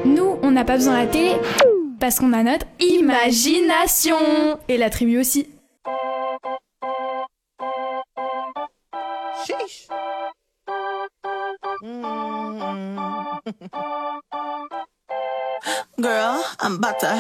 Nous, on n'a pas besoin de la télé parce qu'on a notre imagination. Et la tribu aussi. Sheesh. Girl, I'm about to